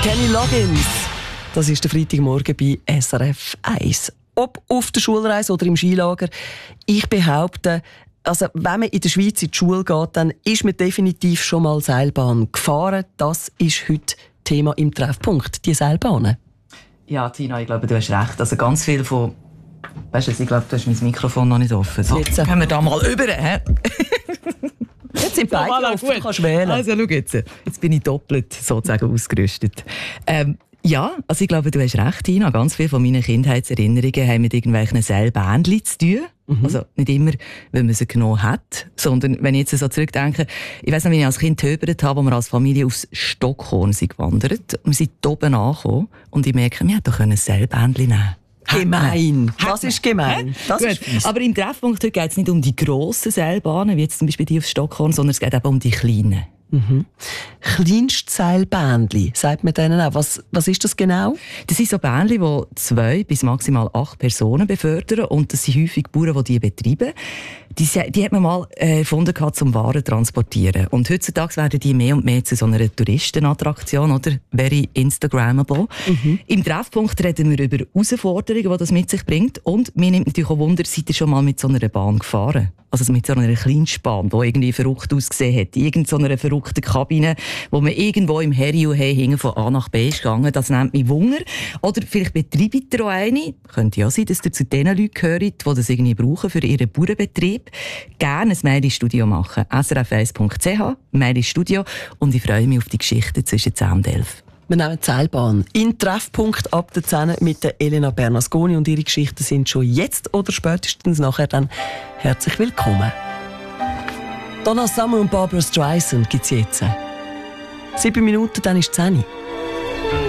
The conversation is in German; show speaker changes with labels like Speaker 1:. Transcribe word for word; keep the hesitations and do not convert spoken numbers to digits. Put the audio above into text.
Speaker 1: Kenny Loggins. Das ist der Freitagmorgen bei S R F eins. Ob auf der Schulreise oder im Skilager, ich behaupte, also wenn man in der Schweiz in die Schule geht, dann ist man definitiv schon mal Seilbahn gefahren. Das ist heute Thema im Treffpunkt, die Seilbahnen.
Speaker 2: Ja, Tina, ich glaube, du hast recht. Also ganz viel von... Weißt du, ich glaube, du hast mein Mikrofon noch nicht offen. So, jetzt können wir da mal rüber, hä?
Speaker 1: Jetzt sind beide
Speaker 2: voilà,
Speaker 1: offen, du kannst wählen.
Speaker 2: Also schau jetzt, jetzt bin ich doppelt sozusagen ausgerüstet. Ähm, ja, also ich glaube, du hast recht, Tina. Ganz viele von meinen Kindheitserinnerungen haben mit irgendwelchen Seilbändchen zu tun. Mhm. Also nicht immer, wenn man sie genommen hat, sondern wenn ich jetzt so zurückdenke, ich weiss noch, wie ich als Kind töbert habe, wo wir als Familie aufs Stockhorn sind gewandert. Wir sind oben angekommen und ich merke, wir hätten doch ein Seilbändchen nehmen.
Speaker 1: Gemein. Das ist gemein. Das ist fies.
Speaker 2: Aber im Treffpunkt geht es nicht um die grossen Seilbahnen, wie jetzt zum Beispiel die aufs Stockhorn, sondern es geht eben um die kleinen.
Speaker 1: Mhm. Kleinstseilbändli, sagt man denen auch. Was, was ist das genau?
Speaker 2: Das sind so Bändli, die zwei bis maximal acht Personen befördern. Und das sind häufig Bauern, die die betreiben. Die, die hat man mal äh, erfunden, zum Waren transportieren. Und heutzutage werden die mehr und mehr zu so einer Touristenattraktion, oder? Very Instagrammable. Mhm. Im Treffpunkt reden wir über Herausforderungen, die das mit sich bringt. Und mir nimmt natürlich auch Wunder, seid ihr schon mal mit so einer Bahn gefahren? Also mit so einer Kleinstbahn, die irgendwie verrückt ausgesehen hat. Irgend so einer verrückten Kabine, wo man irgendwo im Herrio hingen von A nach B ist gegangen. Das nimmt mich Wunder. Oder vielleicht betreibt ihr auch eine. Könnte ja sein, dass ihr zu den Leuten gehört, die das irgendwie brauchen für ihren Bauernbetrieb. Gerne ein Mail ins Studio machen. s r f eins punkt c h, Mail ins Studio. Und ich freue mich auf die Geschichte zwischen zehn und elf.
Speaker 1: Wir nehmen die Seilbahn in Treffpunkt ab der zehn mit der Elena Bernasconi und ihre Geschichten sind schon jetzt oder spätestens nachher dann herzlich willkommen. Donna Summer und Barbara Streisand gibt es jetzt. Sieben Minuten, dann ist es zehn.